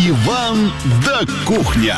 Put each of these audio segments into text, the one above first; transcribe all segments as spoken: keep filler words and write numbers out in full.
Иван да Кухня.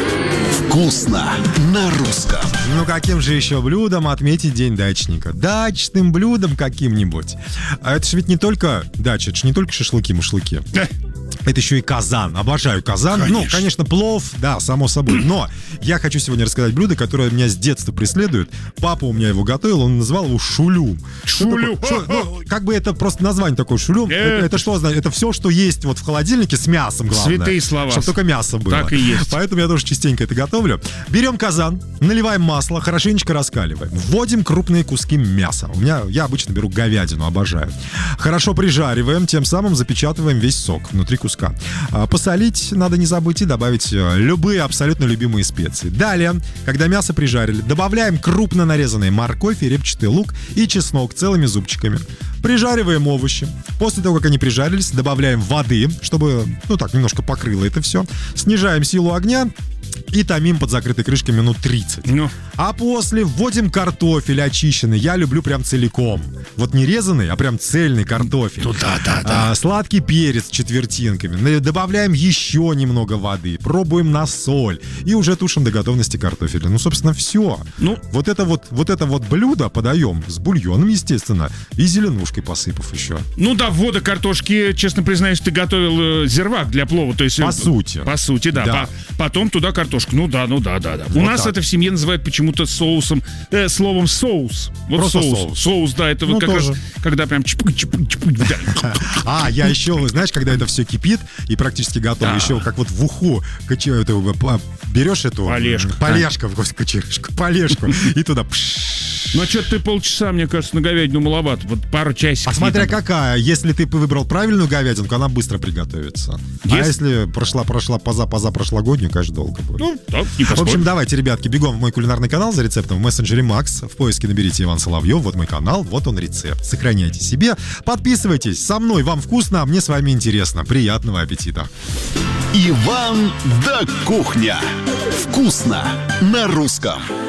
Вкусно на русском. Ну каким же еще блюдом отметить День дачника? Дачным блюдом каким-нибудь. А это же ведь не только дача, это же не только шашлыки-мушлыки. Это еще и казан. Обожаю казан. Конечно. Ну, конечно, плов, да, само собой. Но я хочу сегодня рассказать блюдо, которое меня с детства преследует. Папа у меня его готовил, он называл его шулюм. Шулюм. Что такое? Шу- ну, как бы это просто название такое, шулюм. Это, это что значит? Это все, что есть вот в холодильнике с мясом, главное. Святые слова. Чтобы только мясо было. Так и есть. Поэтому я тоже частенько это готовлю. Берем казан, наливаем масло, хорошенечко раскаливаем. Вводим крупные куски мяса. У меня, я обычно беру говядину, обожаю. Хорошо прижариваем, тем самым запечатываем весь сок внутри куска. А, посолить надо не забыть и добавить э, любые абсолютно любимые специи. Далее, когда мясо прижарили, добавляем крупно нарезанный морковь и репчатый лук и чеснок целыми зубчиками. Прижариваем овощи. После того, как они прижарились, добавляем воды, чтобы, ну так, немножко покрыло это все. Снижаем силу огня и томим под закрытой крышкой минут тридцать. Ну. А после вводим картофель очищенный. Я люблю прям целиком. Вот не резанный, а прям цельный картофель. Туда, да, да. А, сладкий перец четвертинками. Добавляем еще немного воды. Пробуем на соль. И уже тушим до готовности картофеля. Ну, собственно, все. Ну. Вот это вот, вот это вот блюдо подаем с бульоном, естественно, и зеленушкой посыпав еще. Ну да, ввода картошки, честно признаюсь, ты готовил э, зирвак для плова. То есть, По э, сути. По сути, да. Да. По- потом туда картошку. Ну да, ну да, да, да. У Вот нас так. это в семье называют почему-то соусом, э, словом соус. Вот Просто соус. соус. Соус, да, это Ну, вот как тоже. раз, когда прям чпук, чпук, чпук, да. А, я еще, знаешь, когда это все кипит и практически готово, Да. еще как вот в уху качи- это, а, берешь эту... Полежку. Полежку, господи, кочерышку, полежку, и туда... пш. Ну, что-то ты полчаса, мне кажется, на говядину маловато. Вот пару часиков. А смотря не надо. какая, если ты выбрал правильную говядинку, она быстро приготовится. А Если- если прошла, прошла поза, поза прошлогоднюю, конечно, долго будет. Ну, да, не В общем, поспоришь. давайте, ребятки, бегом в мой кулинарный канал за рецептом в мессенджере Макс. В поиске наберите Иван Соловьев, вот мой канал, вот он рецепт. Сохраняйте себе, подписывайтесь. Со мной вам вкусно, а мне с вами интересно. Приятного аппетита. Иван да Кухня. Вкусно на русском.